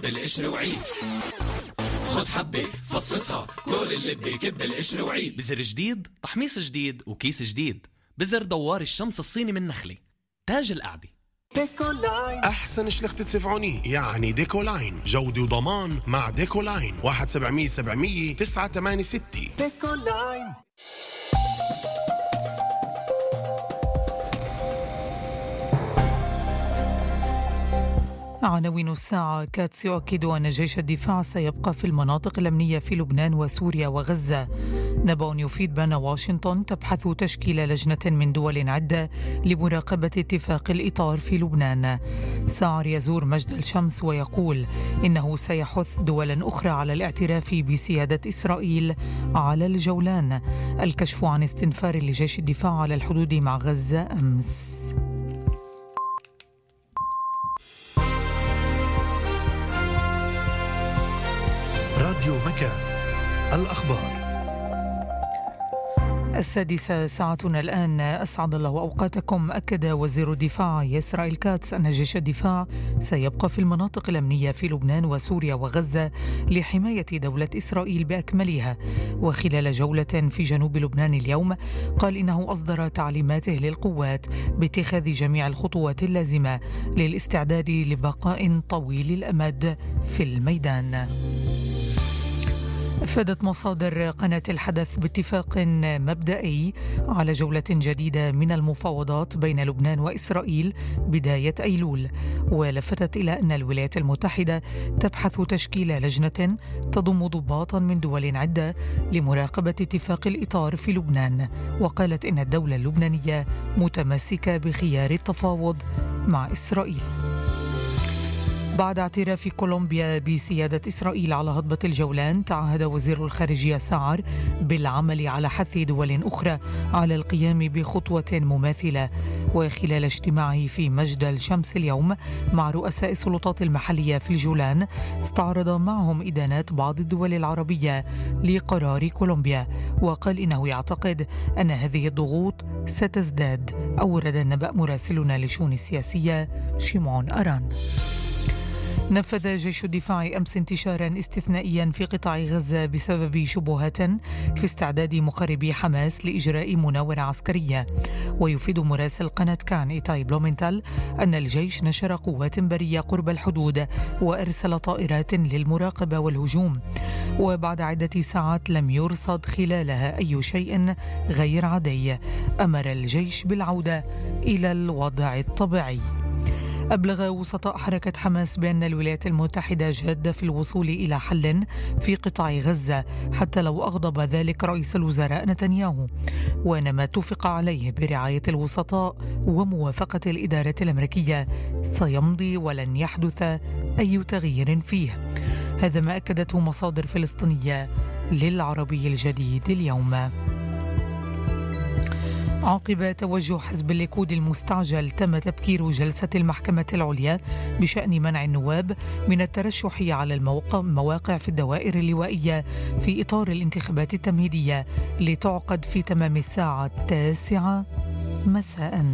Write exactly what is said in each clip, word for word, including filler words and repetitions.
كب القشر وعيد. خد حبة فصفصها كل اللبة كب القشر وعيد. بزر جديد، تحميص جديد، وكيس جديد. بزر دوار الشمس الصيني من نخلة، تاج القعدة. ديكولاين أحسن شلخة سفعوني، يعني ديكولاين. جودة وضمان مع ديكولاين. واحد سبعمية سبعمية تسعة ثمانية ستة. ديكولاين. عناوين الساعة. كاتس يؤكد أن جيش الدفاع سيبقى في المناطق الأمنية في لبنان وسوريا وغزة. نبأ يفيد بأن واشنطن تبحث تشكيل لجنة من دول عدة لمراقبة اتفاق الإطار في لبنان. سعر يزور مجد الشمس ويقول إنه سيحث دولا أخرى على الاعتراف بسيادة إسرائيل على الجولان. الكشف عن استنفار لجيش الدفاع على الحدود مع غزة أمس. راديو مكان، الأخبار. السادسة ساعتنا الآن. أسعد الله أوقاتكم. أكد وزير الدفاع إسرائيل كاتس أن جيش الدفاع سيبقى في المناطق الأمنية في لبنان وسوريا وغزة لحماية دولة إسرائيل بأكملها. وخلال جولة في جنوب لبنان اليوم قال إنه أصدر تعليماته للقوات باتخاذ جميع الخطوات اللازمة للاستعداد لبقاء طويل الأمد في الميدان. أفادت مصادر قناة الحدث باتفاق مبدئي على جولة جديدة من المفاوضات بين لبنان وإسرائيل بداية أيلول، ولفتت إلى أن الولايات المتحدة تبحث تشكيل لجنة تضم ضباطا من دول عدة لمراقبة اتفاق الإطار في لبنان. وقالت إن الدولة اللبنانية متمسكة بخيار التفاوض مع إسرائيل. بعد اعتراف كولومبيا بسيادة إسرائيل على هضبة الجولان، تعهد وزير الخارجية سعر بالعمل على حث دول أخرى على القيام بخطوة مماثلة. وخلال اجتماعه في مجد الشمس اليوم مع رؤساء السلطات المحلية في الجولان، استعرض معهم إدانات بعض الدول العربية لقرار كولومبيا، وقال إنه يعتقد أن هذه الضغوط ستزداد. أورد النبأ مراسلنا للشؤون السياسية شيمون أران. نفذ جيش الدفاع أمس انتشارا استثنائيا في قطاع غزة بسبب شبهات في استعداد مقربي حماس لإجراء مناورة عسكرية. ويفيد مراسل قناة كان إيتاي بلومنتال أن الجيش نشر قوات برية قرب الحدود وأرسل طائرات للمراقبة والهجوم. وبعد عدة ساعات لم يرصد خلالها أي شيء غير عادي. أمر الجيش بالعودة إلى الوضع الطبيعي. أبلغ وسطاء حركة حماس بأن الولايات المتحدة جادة في الوصول إلى حل في قطاع غزة حتى لو أغضب ذلك رئيس الوزراء نتنياهو، وأن ما اتفق عليه برعاية الوسطاء وموافقة الإدارة الأمريكية سيمضي ولن يحدث أي تغيير فيه. هذا ما أكدته مصادر فلسطينية للعربي الجديد اليوم. عقب توجه حزب الليكود المستعجل، تم تبكير جلسة المحكمة العليا بشأن منع النواب من الترشح على المواقع في الدوائر اللوائية في إطار الانتخابات التمهيدية لتعقد في تمام الساعة التاسعة مساء.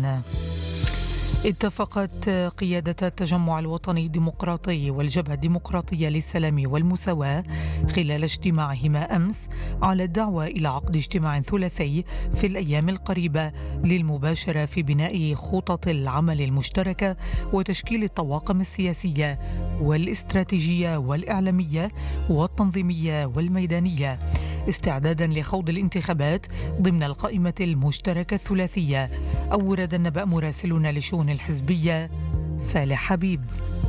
اتفقت قيادة التجمع الوطني الديمقراطي والجبهة الديمقراطية للسلام والمساواة خلال اجتماعهما أمس على الدعوة إلى عقد اجتماع ثلاثي في الأيام القريبة للمباشرة في بناء خطط العمل المشتركة وتشكيل الطواقم السياسية والاستراتيجية والإعلامية والتنظيمية والميدانية استعدادا لخوض الانتخابات ضمن القائمة المشتركة الثلاثية. أورد النبأ مراسلنا لشؤون الحزبية فالح حبيب.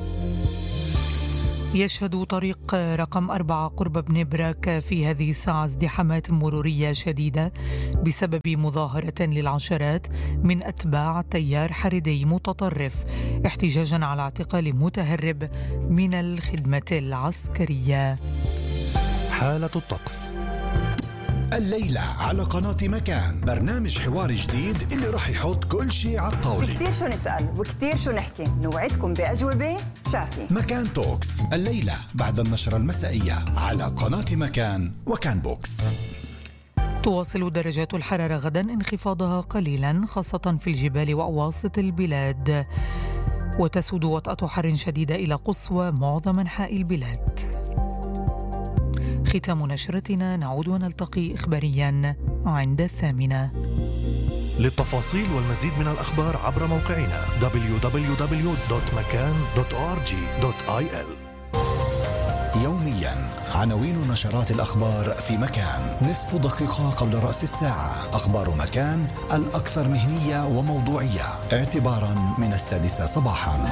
يشهد طريق رقم أربعة قرب بن براك في هذه الساعة ازدحامات مرورية شديدة بسبب مظاهرة للعشرات من أتباع تيار حريدي متطرف احتجاجا على اعتقال متهرب من الخدمة العسكرية. حالة الطقس الليلة على قناة مكان، برنامج حوار جديد اللي راح يحط كل شيء على الطاولة. كتير شو نسأل وكتير شو نحكي، نوعدكم بأجوبة شافية. مكان توكس الليلة بعد النشرة المسائية على قناة مكان وكان بوكس. تواصل درجات الحرارة غدا انخفاضها قليلا خاصة في الجبال وأواسط البلاد. وتسود وطأة حر شديدة إلى قصوى معظم أنحاء البلاد. ختام نشرتنا، نعود ونلتقي إخباريا عند الثامنة. للتفاصيل والمزيد من الأخبار عبر موقعنا دبليو دبليو دبليو دوت مكان دوت أو آر جي دوت آي إل. يوميا عناوين نشرات الأخبار في مكان، نصف دقيقة قبل رأس الساعة. أخبار مكان الأكثر مهنية وموضوعية اعتبارا من السادسة صباحا.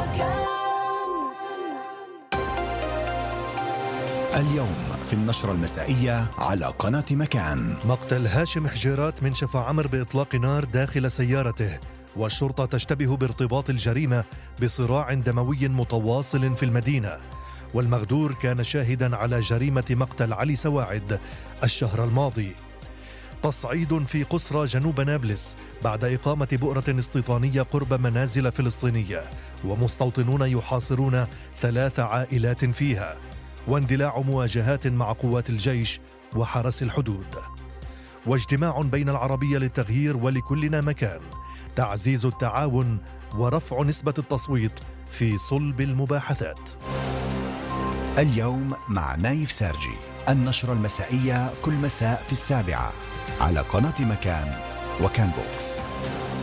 اليوم في النشرة المسائية على قناة مكان: مقتل هاشم حجيرات من شفا عمر بإطلاق نار داخل سيارته، والشرطة تشتبه بارتباط الجريمة بصراع دموي متواصل في المدينة، والمغدور كان شاهدا على جريمة مقتل علي سواعد الشهر الماضي. تصعيد في قسرى جنوب نابلس بعد إقامة بؤرة استيطانية قرب منازل فلسطينية، ومستوطنون يحاصرون ثلاث عائلات فيها، واندلاع مواجهات مع قوات الجيش وحرس الحدود. واجتماع بين العربية للتغيير ولكلنا مكان، تعزيز التعاون ورفع نسبة التصويت في صلب المباحثات. اليوم مع نايف سارجي، النشرة المسائية كل مساء في السابعة على قناة مكان وكان بوكس.